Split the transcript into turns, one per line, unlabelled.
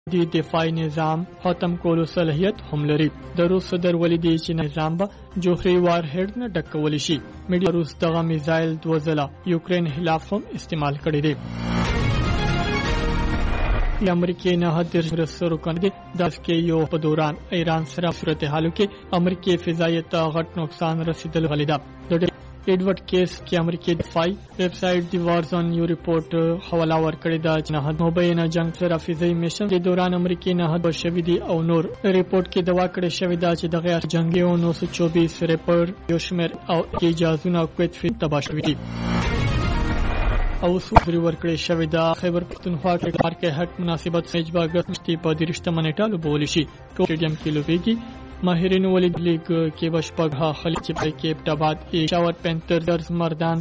د دفاعي نظام ختم کولو صلاحیت هم لري. د روس صدر ولیدي چې نظام به جوهري وارهډ نه ډکول شي. میډیا روس دغه میزایل 2 ځله یوکرين خلاف هم استعمال کړی دی. د امریکای نه حدر رسورو کړي د اسکیو په دوران ایران سره صورتحالو کې امریکای فضایي ته غټ نقصان رسیدل غلیدا. د ایډورډ کیس کې امریکای دفاعي ویب سټ دی وارزون یو ریپورت حواله ورکړی دا چې نه مبینه جنگ سره فضایي میشن د دوران امریکای نه حد شوی دی او نور ریپورت کې دوا کړی شوی دا چې د غیر جنگي 924 ریپر یو شمیر او اجازهونه کویت فی تباہ شوی دي او سوری ورکړی شوی دا خیبر پختونخوا کې مارکه هټ مناسبت سجبا غشتي په درشته منټالو بولی شي. سټیډیم کې لوبيږي. ماهرین ولید لیگ کې بشپغه خلیج په کیپ ټاباد ایشاور پینترز مردان